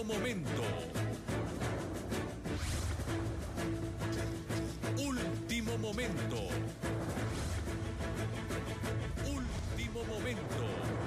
momento. Último momento. Último momento.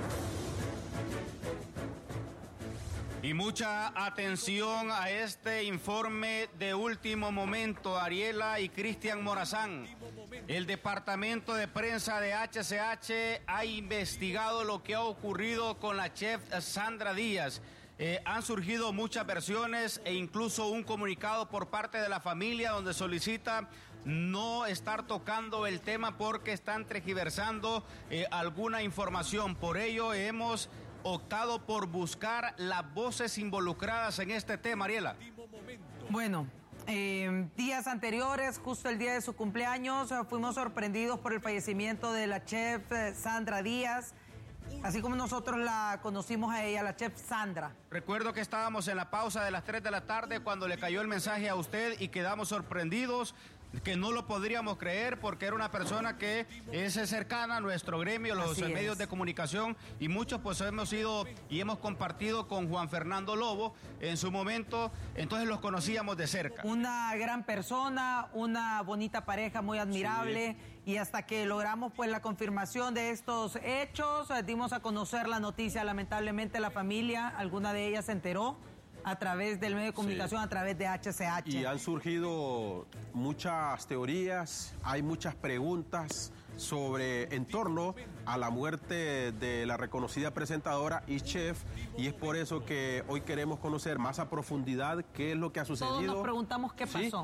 Y mucha atención a este informe de último momento, Ariela y Cristian Morazán. El departamento de prensa de HCH ha investigado lo que ha ocurrido con la chef Sandra Díaz. Han surgido muchas versiones e incluso un comunicado por parte de la familia donde solicita no estar tocando el tema porque están tergiversando alguna información. Por ello hemos optado por buscar las voces involucradas en este tema, Ariela. Bueno, días anteriores, justo el día de su cumpleaños, fuimos sorprendidos por el fallecimiento de la chef Sandra Díaz, así como nosotros la conocimos a ella, la chef Sandra. Recuerdo que estábamos en la pausa de las 3 de la tarde cuando le cayó el mensaje a usted y quedamos sorprendidos, que no lo podríamos creer porque era una persona que es cercana a nuestro gremio, los medios de comunicación, y muchos pues hemos ido y hemos compartido con Juan Fernando Lobo en su momento, entonces los conocíamos de cerca. Una gran persona, una bonita pareja muy admirable, y hasta que logramos pues la confirmación de estos hechos, dimos a conocer la noticia. Lamentablemente la familia, alguna de ellas se enteró a través del medio de comunicación, a través de HCH. Y han surgido muchas teorías, hay muchas preguntas en torno a la muerte de la reconocida presentadora y chef, y es por eso que hoy queremos conocer más a profundidad qué es lo que ha sucedido. Todos nos preguntamos qué pasó.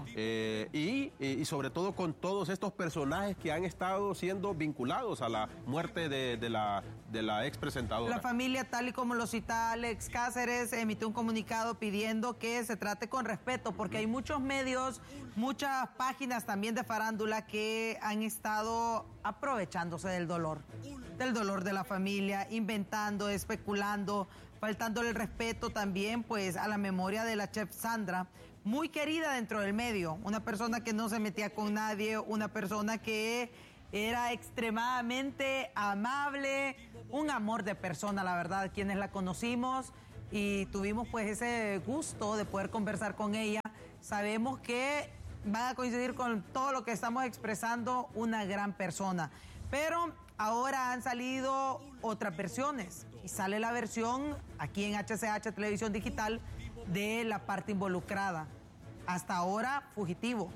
Y sobre todo con todos estos personajes que han estado siendo vinculados a la muerte de la ex presentadora. La familia, tal y como lo cita Alex Cáceres, emitió un comunicado pidiendo que se trate con respeto, porque hay muchos medios, muchas páginas también de farándula que han estado aprovechándose del dolor de la familia, inventando, especulando, faltándole el respeto también pues a la memoria de la chef Sandra, muy querida dentro del medio, una persona que no se metía con nadie, una persona que era extremadamente amable, un amor de persona, la verdad, quienes la conocimos y tuvimos pues ese gusto de poder conversar con ella. Sabemos que van a coincidir con todo lo que estamos expresando, una gran persona. Pero ahora han salido otras versiones y sale la versión aquí en HCH Televisión Digital de la parte involucrada. Hasta ahora fugitivo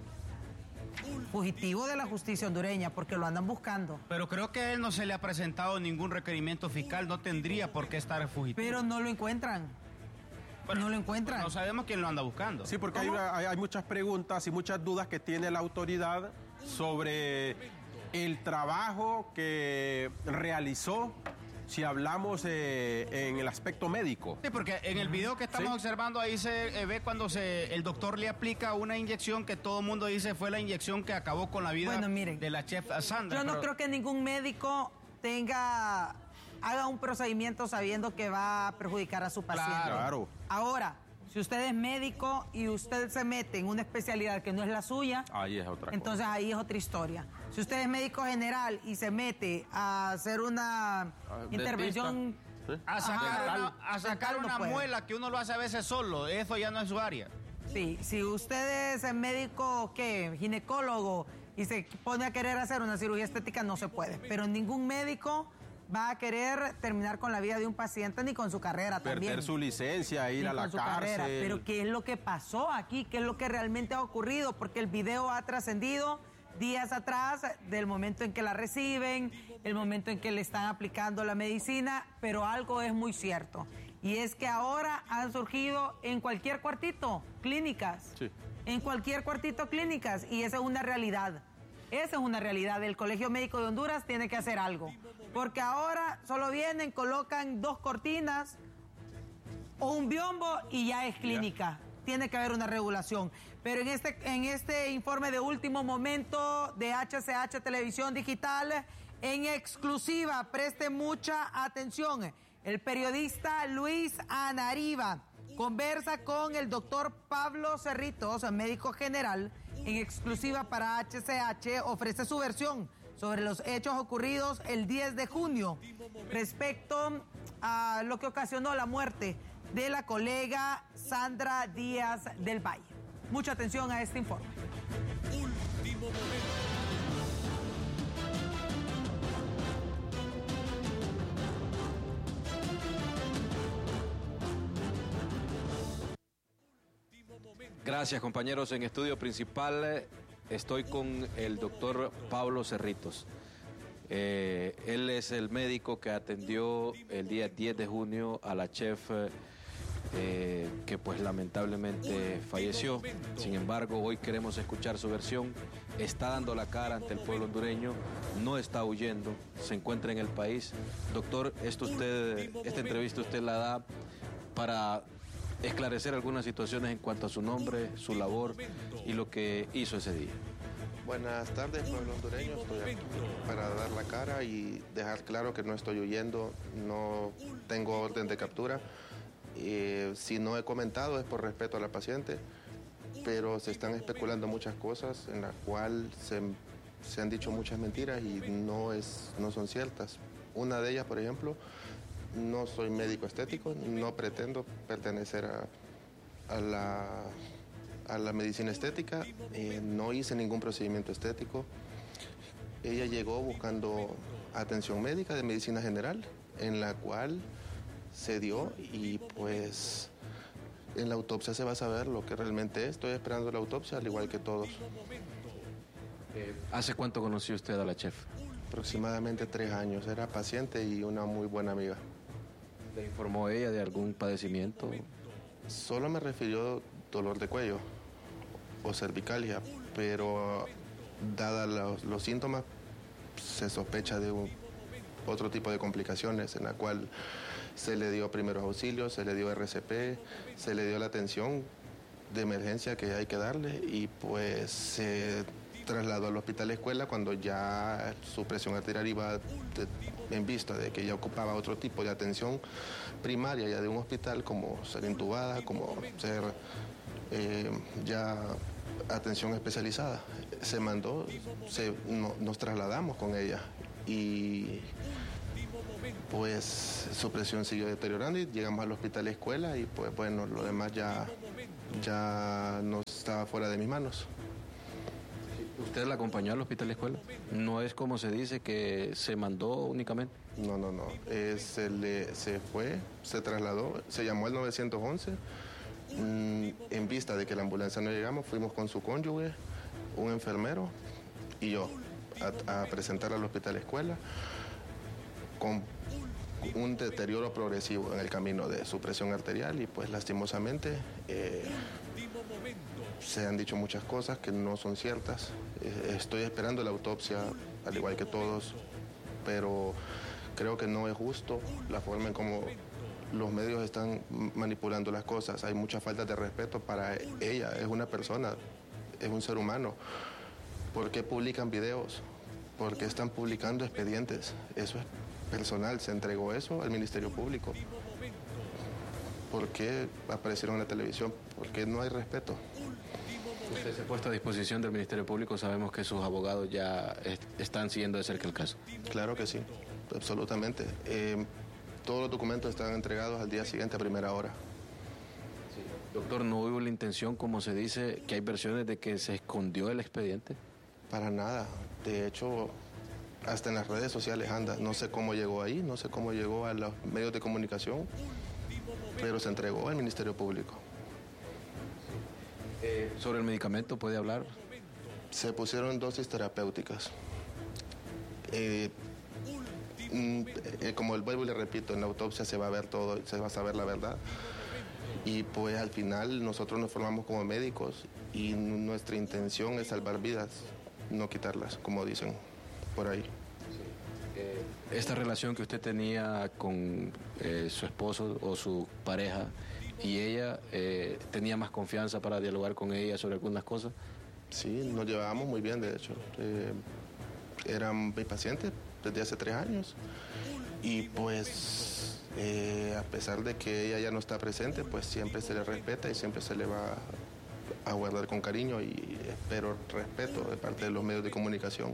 de la justicia hondureña porque lo andan buscando. Pero creo que a él no se le ha presentado ningún requerimiento fiscal, no tendría por qué estar fugitivo. Pero no lo encuentran. Bueno, no lo encuentran. No sabemos quién lo anda buscando. Sí, porque hay muchas preguntas y muchas dudas que tiene la autoridad sobre el trabajo que realizó, si hablamos en el aspecto médico. Sí, porque en el video que estamos observando ahí se ve cuando el doctor le aplica una inyección que todo el mundo dice fue la inyección que acabó con la vida de la chef Sandra. Yo no creo que ningún médico haga un procedimiento sabiendo que va a perjudicar a su paciente. Claro. Ahora, si usted es médico y usted se mete en una especialidad que no es la suya, ahí es otra entonces cosa. Ahí es otra historia. Si usted es médico general y se mete a hacer una intervención, a sacar una muela que uno lo hace a veces solo, eso ya no es su área. Sí, si usted es médico, ginecólogo, y se pone a querer hacer una cirugía estética, no se puede. Pero ningún médico va a querer terminar con la vida de un paciente ni con su carrera también. Perder su licencia, ir a la cárcel. Pero ¿qué es lo que pasó aquí? ¿Qué es lo que realmente ha ocurrido? Porque el video ha trascendido días atrás del momento en que la reciben, el momento en que le están aplicando la medicina, pero algo es muy cierto. Y es que ahora han surgido en cualquier cuartito clínicas. Sí. En cualquier cuartito clínicas. Y esa es una realidad. Esa es una realidad. El Colegio Médico de Honduras tiene que hacer algo. Porque ahora solo vienen, colocan 2 cortinas o un biombo y ya es clínica. Tiene que haber una regulación. Pero en este informe de último momento de HCH Televisión Digital, en exclusiva, preste mucha atención. El periodista Luis Anariva conversa con el doctor Pablo Cerritos, médico general, en exclusiva para HCH, ofrece su versión sobre los hechos ocurridos el 10 de junio respecto a lo que ocasionó la muerte de la colega Sandra Díaz del Valle. Mucha atención a este informe. Último momento. Gracias, compañeros. En estudio principal estoy con el doctor Pablo Cerritos. Él es el médico que atendió el día 10 de junio a la chef que pues lamentablemente falleció. Sin embargo, hoy queremos escuchar su versión. Está dando la cara ante el pueblo hondureño, no está huyendo, se encuentra en el país. Doctor, esta entrevista usted la da para esclarecer algunas situaciones en cuanto a su nombre, su labor y lo que hizo ese día. Buenas tardes, pueblo hondureño. Estoy aquí para dar la cara y dejar claro que no estoy huyendo, no tengo orden de captura. Si no he comentado es por respeto a la paciente, pero se están especulando muchas cosas en las cuales se han dicho muchas mentiras y no son ciertas. Una de ellas, por ejemplo, no soy médico estético, no pretendo pertenecer a la medicina estética, no hice ningún procedimiento estético. Ella llegó buscando atención médica de medicina general, en la cual se dio y pues en la autopsia se va a saber lo que realmente es. Estoy esperando la autopsia, al igual que todos. ¿Hace cuánto conoció usted a la chef? Aproximadamente 3 años. Era paciente y una muy buena amiga. ¿Le informó ella de algún padecimiento? Solo me refirió dolor de cuello o cervicalia, pero dada los síntomas se sospecha de otro tipo de complicaciones, en la cual se le dio primeros auxilios, se le dio RCP, se le dio la atención de emergencia que hay que darle y pues se trasladó al hospital escuela cuando ya su presión arterial iba en vista de que ya ocupaba otro tipo de atención primaria ya de un hospital, como ser intubada, como ser ya atención especializada. Se mandó, nos trasladamos con ella y pues su presión siguió deteriorando y llegamos al hospital escuela y pues bueno, lo demás ya no estaba fuera de mis manos. ¿Usted la acompañó al hospital escuela? ¿No es como se dice que se mandó únicamente? No. Se fue, se trasladó, se llamó al 911. En vista de que la ambulancia no llegamos, fuimos con su cónyuge, un enfermero y yo a presentar al hospital escuela con un deterioro progresivo en el camino de su presión arterial y pues lastimosamente se han dicho muchas cosas que no son ciertas. Estoy esperando la autopsia, al igual que todos, pero creo que no es justo la forma en cómo los medios están manipulando las cosas. Hay mucha falta de respeto para ella, es una persona, es un ser humano. ¿Por qué publican videos? ¿Por qué están publicando expedientes? Eso es personal, se entregó eso al Ministerio Público. ¿Por qué aparecieron en la televisión? ¿Por qué no hay respeto? Usted se ha puesto a disposición del Ministerio Público, sabemos que sus abogados ya están siguiendo de cerca el caso. Claro que sí, absolutamente. Todos los documentos están entregados al día siguiente a primera hora. Sí. Doctor, ¿no hubo la intención, como se dice, que hay versiones de que se escondió el expediente? Para nada. De hecho, hasta en las redes sociales anda. No sé cómo llegó ahí, no sé cómo llegó a los medios de comunicación, pero se entregó al Ministerio Público. ¿Sobre el medicamento puede hablar? Se pusieron dosis terapéuticas. Como vuelvo y le repito, en la autopsia se va a ver todo, se va a saber la verdad. Y pues al final nosotros nos formamos como médicos y nuestra intención es salvar vidas, no quitarlas, como dicen por ahí. Esta relación que usted tenía con su esposo o su pareja y ella, ¿tenía más confianza para dialogar con ella sobre algunas cosas? Sí, nos llevábamos muy bien, de hecho. Era mi paciente desde hace 3 años y pues a pesar de que ella ya no está presente, pues siempre se le respeta y siempre se le va a guardar con cariño y espero respeto de parte de los medios de comunicación,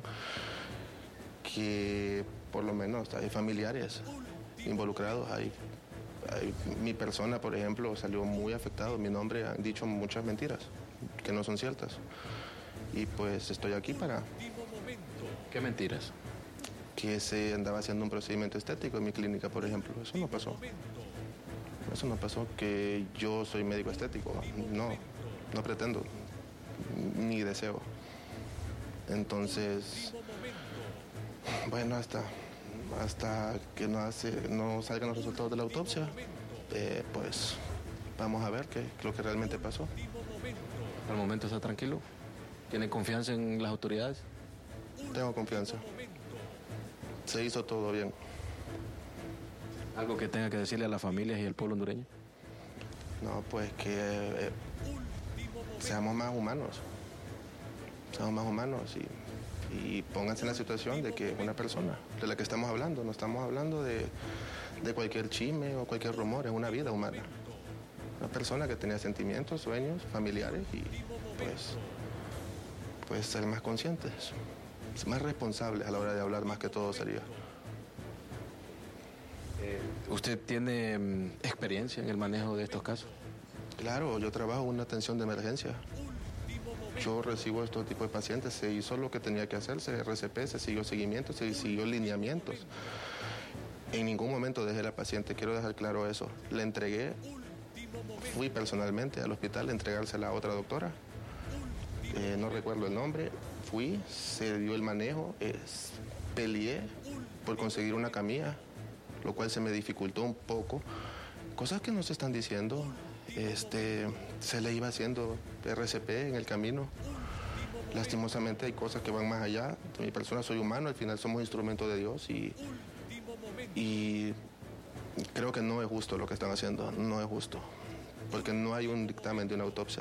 que por lo menos hay familiares involucrados, hay Mi persona, por ejemplo, salió muy afectado. Mi nombre, han dicho muchas mentiras que no son ciertas. Y pues estoy aquí para... ¿Qué mentiras? Que se andaba haciendo un procedimiento estético en mi clínica, por ejemplo. Eso no pasó. Eso no pasó, que yo soy médico estético. No pretendo, ni deseo. Entonces, bueno, hasta que no salgan los resultados de la autopsia, pues vamos a ver qué es lo que realmente pasó. ¿Al momento está tranquilo? ¿Tiene confianza en las autoridades? Tengo confianza. Se hizo todo bien. ¿Algo que tenga que decirle a las familias y al pueblo hondureño? No, pues que seamos más humanos. Seamos más humanos y pónganse en la situación de que una persona de la que estamos hablando, no estamos hablando de cualquier chisme o cualquier rumor, es una vida humana. Una persona que tenía sentimientos, sueños, familiares y pues ser más conscientes, más responsables a la hora de hablar más que todo sería. ¿Usted tiene experiencia en el manejo de estos casos? Claro, yo trabajo en una atención de emergencia. Yo recibo estos tipos de pacientes, se hizo lo que tenía que hacerse, RCP, se siguió seguimiento, se siguió lineamientos. En ningún momento dejé a la paciente, quiero dejar claro eso. Le entregué, fui personalmente al hospital a entregársela a otra doctora. No recuerdo el nombre, fui, se dio el manejo, peleé por conseguir una camilla, lo cual se me dificultó un poco. Cosas que no se están diciendo. Se le iba haciendo RCP en el camino. Lastimosamente hay cosas que van más allá. Mi persona, soy humano, al final somos instrumentos de Dios y creo que no es justo lo que están haciendo, no es justo, porque no hay un dictamen de una autopsia.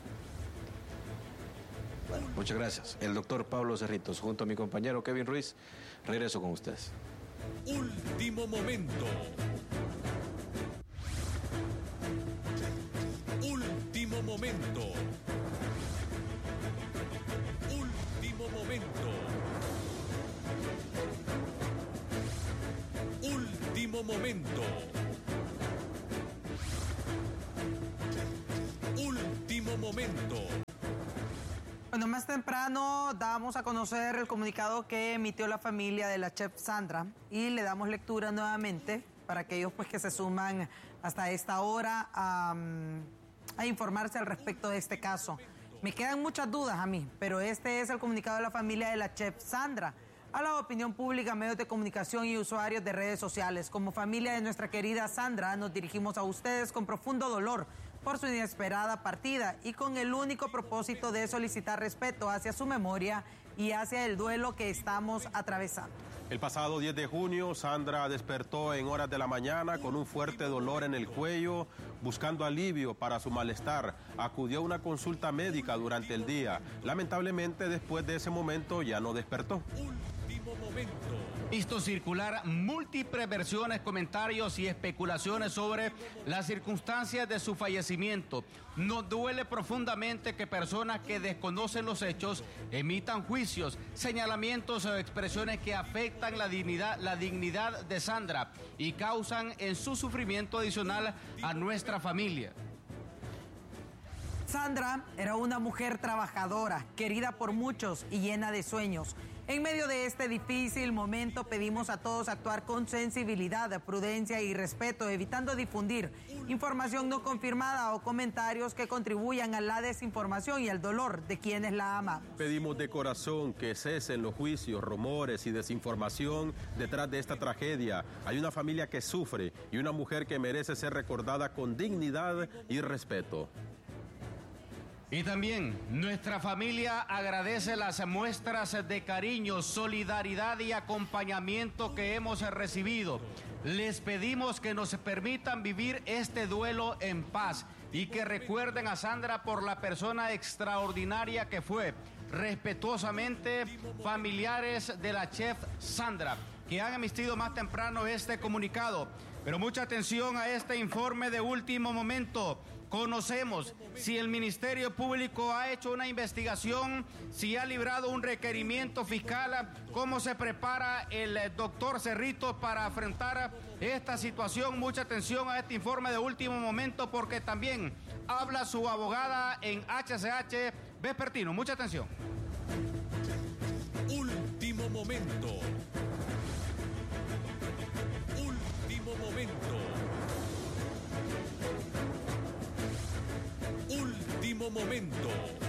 Bueno, muchas gracias. El doctor Pablo Cerritos, junto a mi compañero Kevin Ruiz, regreso con ustedes. Último momento. Último momento. Último momento. Último momento. Último momento. Bueno, más temprano damos a conocer el comunicado que emitió la familia de la chef Sandra y le damos lectura nuevamente para aquellos pues que se suman hasta esta hora a informarse al respecto de este caso. Me quedan muchas dudas a mí, pero este es el comunicado de la familia de la chef Sandra a la opinión pública, medios de comunicación y usuarios de redes sociales. Como familia de nuestra querida Sandra, nos dirigimos a ustedes con profundo dolor por su inesperada partida y con el único propósito de solicitar respeto hacia su memoria y hacia el duelo que estamos atravesando. El pasado 10 de junio, Sandra despertó en horas de la mañana con un fuerte dolor en el cuello. Buscando alivio para su malestar, acudió a una consulta médica durante el día. Lamentablemente, después de ese momento ya no despertó. Visto circular múltiples versiones, comentarios y especulaciones sobre las circunstancias de su fallecimiento. Nos duele profundamente que personas que desconocen los hechos emitan juicios, señalamientos o expresiones que afectan la dignidad de Sandra y causan en su sufrimiento adicional a nuestra familia. Sandra era una mujer trabajadora, querida por muchos y llena de sueños. En medio de este difícil momento pedimos a todos actuar con sensibilidad, prudencia y respeto, evitando difundir información no confirmada o comentarios que contribuyan a la desinformación y al dolor de quienes la aman. Pedimos de corazón que cesen los juicios, rumores y desinformación detrás de esta tragedia. Hay una familia que sufre y una mujer que merece ser recordada con dignidad y respeto. Y también nuestra familia agradece las muestras de cariño, solidaridad y acompañamiento que hemos recibido. Les pedimos que nos permitan vivir este duelo en paz y que recuerden a Sandra por la persona extraordinaria que fue. Respetuosamente, familiares de la chef Sandra, que han emitido más temprano este comunicado. Pero mucha atención a este informe de último momento. Conocemos si el Ministerio Público ha hecho una investigación, si ha librado un requerimiento fiscal, cómo se prepara el doctor Cerritos para afrontar esta situación. Mucha atención a este informe de último momento porque también habla su abogada en HCH Vespertino. Mucha atención. Último momento. Último momento. Último momento.